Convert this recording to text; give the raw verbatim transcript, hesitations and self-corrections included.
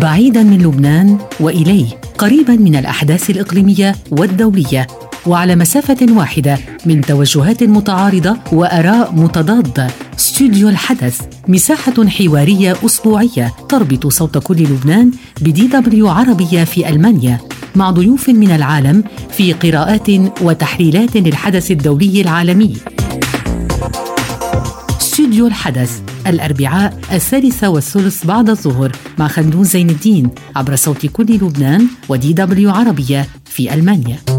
بعيداً من لبنان وإليه، قريباً من الأحداث الإقليمية والدولية، وعلى مسافة واحدة من توجهات متعارضة وآراء متضادة. استوديو الحدث، مساحة حوارية أسبوعية تربط صوت كل لبنان بدي دبليو عربية في ألمانيا، مع ضيوف من العالم في قراءات وتحليلات للحدث الدولي العالمي. استوديو الحدث، الأربعاء الثالثة والثلث بعد الظهر، مع خندون زين الدين، عبر صوت كل لبنان ودي دبليو عربية في ألمانيا.